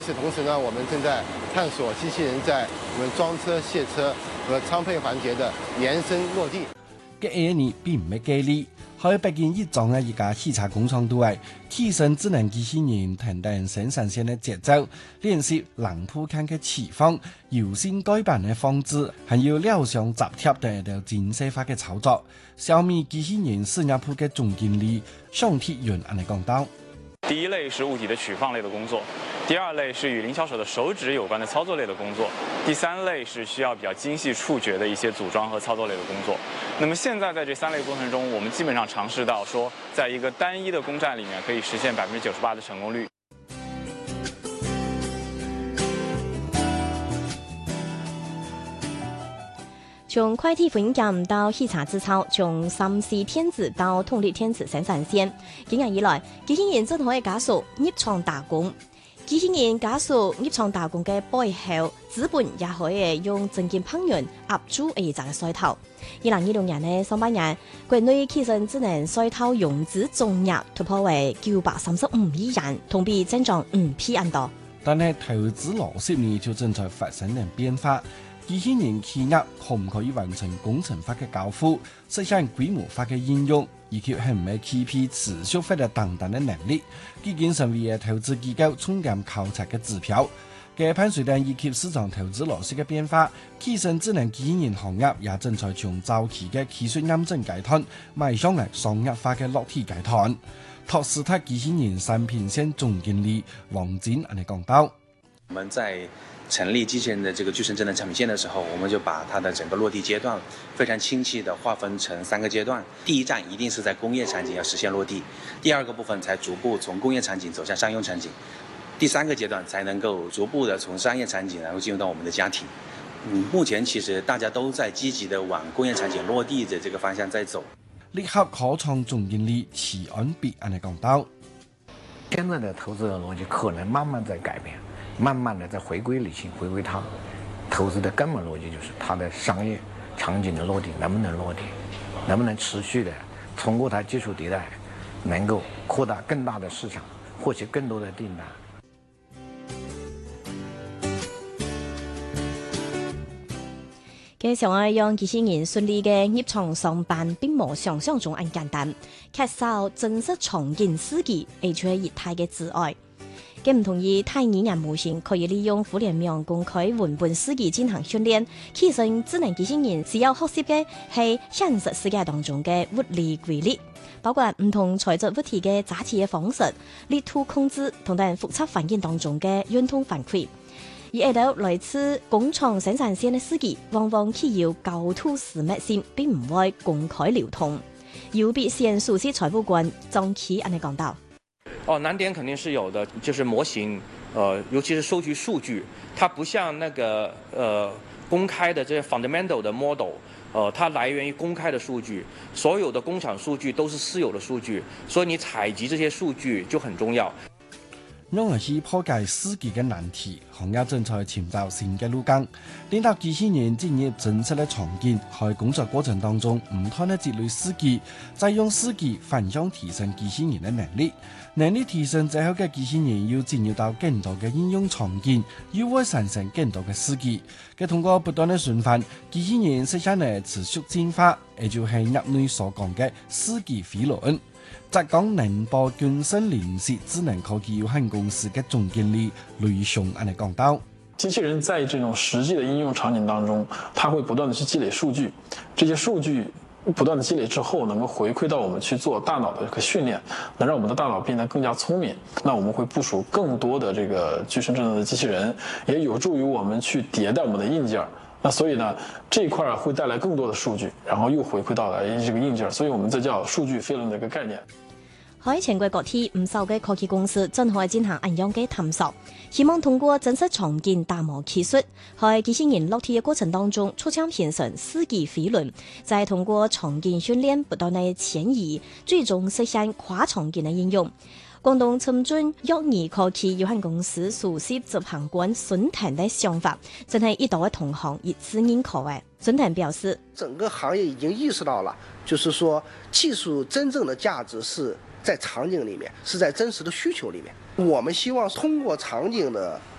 与此同时呢，我们正在探索机器人在我们装车、卸车和仓配环节的延伸落地。 这1年並唔係幾利，喺北京一裝嘅一家汽車工廠度外，提升智能機器人停定生產線嘅節奏，練習冷鋪間嘅持方、優先改版嘅方式，還有料上雜貼等嘅精細化嘅操作。小米機器人事業部嘅總經理尚鐵雲安尼講到。 第一類是物體的取放類的工作，第二類是與零銷手的手指有關的操作類的工作，第三類是需要比較精細觸覺的一些組裝和操作類的工作。那麼現在在這3類過程中，我們基本上嘗試到說，在一個單一的工站裡面可以實現98%的成功率。 從快遞分揀到汽車製造，從3C 電子到統一電子生產線，幾年以來，機器人真可以加速入廠打工。機器人加速入廠打工嘅背後，資本也可以用證券烹飪壓住一隻嘅勢頭。2016年嘅上半年，國內汽車智能勢頭融資總額突破為935億元，同比增長5%多。 但係投資邏輯呢就正在發生緊變化。機器人企業可唔可以完成工程化嘅交付，實現規模化嘅應用，以及係唔係 KP 持續發展等等嘅能力，已經成為投資機構重點考察嘅指標。嘅伴隨住以及市場投資邏輯嘅變化，汽車智能機器人行業也正在從早期嘅技術驗證階段，邁向嚟商業化嘅落地階段。托斯塔機器人產品線總經理王展安尼講到： 我們在成立機器人的這個具身智能產品線的時候，我們就把它的整個落地階段非常清晰地劃分成3個階段。第一站一定是在工業場景要實現落地，第2個部分才逐步從工業場景走向商用場景，第3個階段才能夠逐步地從商業場景然後進入到我們的家庭。目前其實大家都在積極地往工業場景落地的這個方向在走。 立合科創總經理齊安比安尼講到： 現在的投資的邏輯可能慢慢在改變。慢慢的在回歸理性，回歸它投資的根本邏輯，就是它的商業場景的落地能不能落地，能不能持續的通過它技術迭代，能夠擴大更大的市場，獲取更多的訂單。 嘅想要讓機器人順利嘅入廠上班，並冇想象中咁簡單，缺少真實場景司機，而且業態嘅阻礙。嘅唔同意太語言模型可以利用互聯網公開文本司機進行訓練，其實智能機器人需要學習嘅係現實世界當中嘅物理規律，包括唔同材質物體嘅揸持嘅方式、力度控制同等複雜環境當中嘅運動反饋。而喺度來自工廠生產線嘅司機，往往具有高度私密性，並唔會公開流通。有別先熟悉財務官張琪安尼講到。 難點肯定是有的，就是模型，尤其是收集數據，它不像那個公開的這些 fundamental 的 model，它來源於公開的數據，所有的工廠數據都是私有的數據，所以你採集這些數據就很重要。 讓嚟去破解司機嘅難題，行業正在尋找新嘅路徑。領導機器人進入真實嘅場景，喺工作過程當中唔斷嘅積累司機，再用司機反向提升機器人嘅能力。能力提升之後嘅機器人要進入到更多嘅應用場景，又會產生更多嘅司機。佢通過不斷嘅循環，機器人實現嚟持續進化，也就係業內所講嘅司機飛輪。浙江寧波君盛聯視智能科技有限公司嘅總經理雷雄安尼講到： 機器人在這種實際的應用場景當中，它會不斷的去積累數據，這些數據不斷的積累之後，能夠回饋到我們去做大腦的這個訓練，能讓我們的大腦變得更加聰明。那我們會部署更多的這個具身智能的機器人，也有助於我們去迭代我們的硬件。那所以呢，這一塊會帶來更多的數據，然後又回饋到來這個硬件，所以我們這叫數據飛輪的一個概念。 喺全國各地唔少嘅科技公司正可以進行一樣嘅探索，希望通過真實場景打磨技術，喺機器人落地嘅過程當中，促進形成司機飛輪，再通過場景訓練不斷嘅遷移，最終實現跨場景嘅應用。廣東深圳藥儀科技有限公司首席執行官孫騰的想法，真係一道嘅同行一致認可嘅。孫騰表示， 整個行業已經意識到了，就是說技術真正的價值是在场景里面，是在真实的需求里面。我们希望通过场景的